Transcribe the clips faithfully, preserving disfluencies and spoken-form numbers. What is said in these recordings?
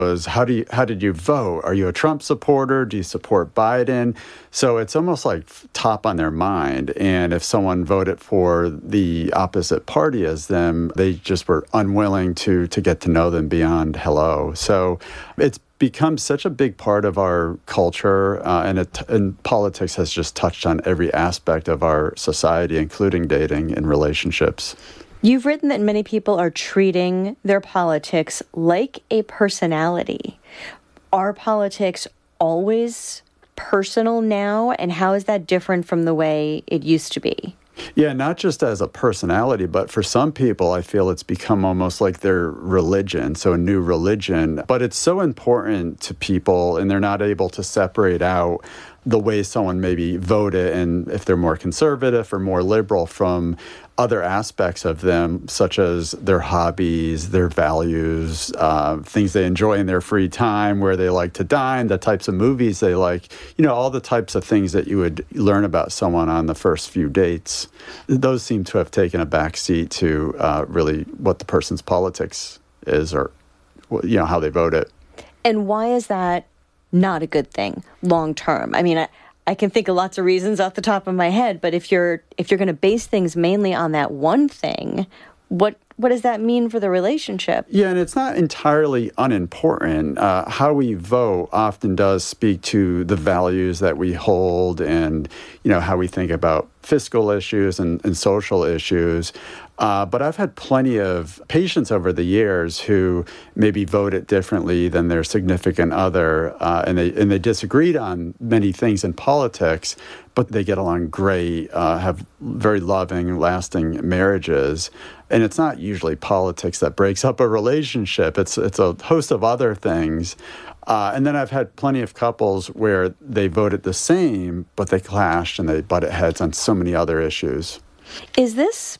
was how do you how did you vote? Are you a Trump supporter? Do you support Biden? So it's almost like top on their mind. And if someone voted for the opposite party as them, they just were unwilling to to get to know them beyond hello. So it's become such a big part of our culture, uh, and, it, and politics has just touched on every aspect of our society, including dating and relationships. You've written that many people are treating their politics like a personality. Are politics always personal now? And how is that different from the way it used to be? Yeah, not just as a personality, but for some people, I feel it's become almost like their religion, so a new religion. But it's so important to people, and they're not able to separate out the way someone maybe voted, and if they're more conservative or more liberal, from other aspects of them, such as their hobbies, their values, uh, things they enjoy in their free time, where they like to dine, the types of movies they like, you know, all the types of things that you would learn about someone on the first few dates. Those seem to have taken a backseat to uh, really what the person's politics is, or, you know, how they vote it. And why is that not a good thing long term? I mean, I, I can think of lots of reasons off the top of my head, but if you're if you're going to base things mainly on that one thing, what what does that mean for the relationship? Yeah, and it's not entirely unimportant. Uh, how we vote often does speak to the values that we hold, and you know how we think about fiscal issues and, and social issues. Uh, but I've had plenty of patients over the years who maybe voted differently than their significant other, uh, and they and they disagreed on many things in politics, but they get along great, uh, have very loving, lasting marriages. And it's not usually politics that breaks up a relationship. It's it's a host of other things. Uh, and then I've had plenty of couples where they voted the same, but they clashed and they butted heads on so many other issues. Is this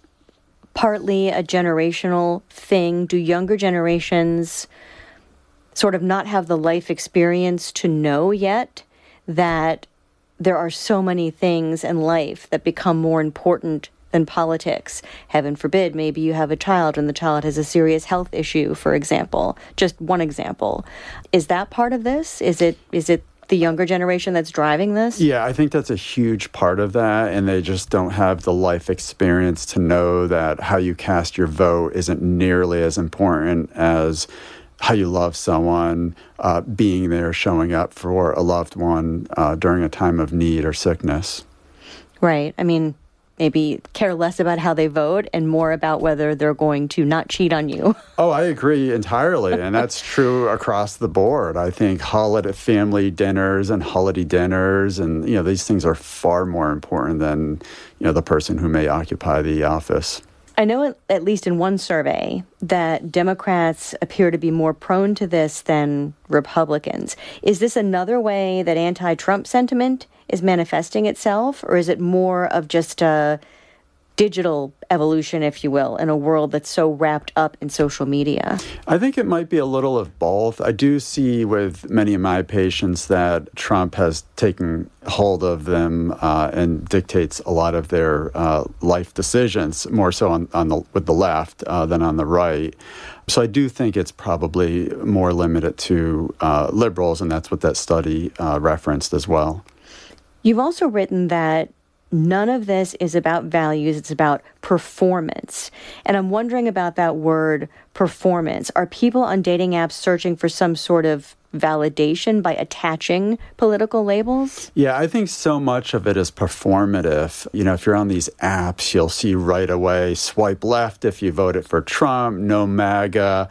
partly a generational thing? Do younger generations sort of not have the life experience to know yet that there are so many things in life that become more important than politics? Heaven forbid, maybe you have a child and the child has a serious health issue, for example. Just one example. Is that part of this? Is it is it the younger generation that's driving this? Yeah, I think that's a huge part of that, and they just don't have the life experience to know that how you cast your vote isn't nearly as important as how you love someone, uh, being there, showing up for a loved one uh, during a time of need or sickness. Right. I mean, maybe care less about how they vote and more about whether they're going to not cheat on you. Oh, I agree entirely. And that's true across the board. I think holiday family dinners and holiday dinners and, you know, these things are far more important than, you know, the person who may occupy the office. I know, at least in one survey, that Democrats appear to be more prone to this than Republicans. Is this another way that anti-Trump sentiment is manifesting itself, or is it more of just a digital evolution, if you will, in a world that's so wrapped up in social media? I think it might be a little of both. I do see with many of my patients that Trump has taken hold of them uh, and dictates a lot of their uh, life decisions, more so on, on the with the left uh, than on the right. So I do think it's probably more limited to uh, liberals, and that's what that study uh, referenced as well. You've also written that none of this is about values, it's about performance. And I'm wondering about that word performance. Are people on dating apps searching for some sort of validation by attaching political labels? Yeah, I think so much of it is performative. You know, if you're on these apps, you'll see right away, swipe left if you voted for Trump, no MAGA.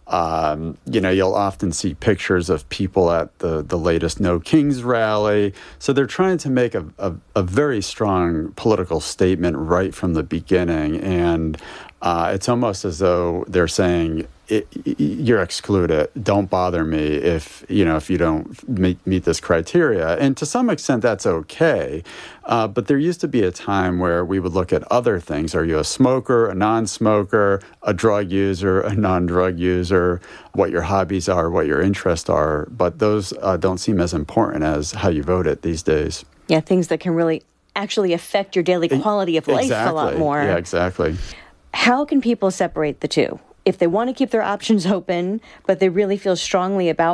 Um, you know, you'll often see pictures of people at the, the latest No Kings rally. So they're trying to make a, a, a very strong political statement right from the beginning. And uh, it's almost as though they're saying, it, you're excluded. Don't bother me if, you know, if you don't meet, meet this criteria. And to some extent, that's okay. Uh, but there used to be a time where we would look at other things. Are you a smoker, a non-smoker, a drug user, a non-drug user, what your hobbies are, what your interests are. But those uh, don't seem as important as how you voted these days. Yeah, things that can really actually affect your daily quality of life exactly. a lot more. Yeah, exactly. How can people separate the two? if they want to keep their options open, but they really feel strongly about